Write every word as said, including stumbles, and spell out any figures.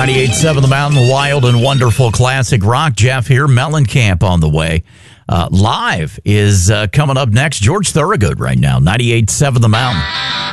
ninety-eight point seven The Mountain, wild and wonderful classic rock. Jeff here, Mellencamp on the way. Uh, live is uh, coming up next. George Thorogood right now, ninety-eight point seven The Mountain.